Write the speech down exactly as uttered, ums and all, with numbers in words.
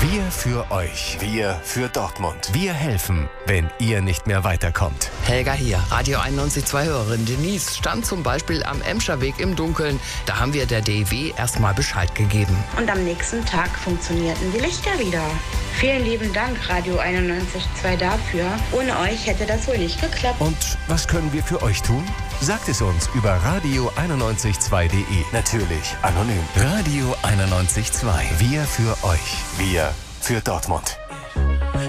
Wir für euch. Wir für Dortmund. Wir helfen, wenn ihr nicht mehr weiterkommt. Helga hier, Radio einundneunzig Komma zwei Hörerin Denise stand zum Beispiel am Emscher Weg im Dunkeln. Da haben wir der D E W erstmal Bescheid gegeben. Und am nächsten Tag funktionierten die Lichter wieder. Vielen lieben Dank, Radio einundneunzig Komma zwei dafür. Ohne euch hätte das wohl nicht geklappt. Und was können wir für euch tun? Sagt es uns über radio einundneunzig Komma zwei punkt de. Natürlich anonym. Radio einundneunzig Komma zwei. Wir für euch. Wir für Dortmund.